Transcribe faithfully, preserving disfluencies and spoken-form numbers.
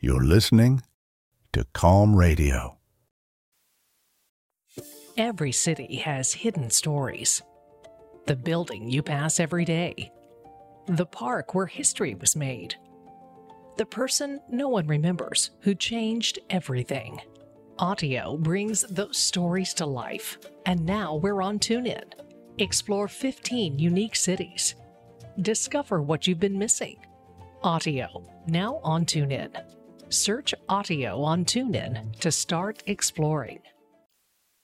You're listening to Calm Radio. Every city has hidden stories. The building you pass every day. The park where history was made. The person no one remembers who changed everything. Audio brings those stories to life, and now we're on TuneIn. Explore fifteen unique cities. Discover what you've been missing. Audio, now on TuneIn. Search Audio on TuneIn to start exploring.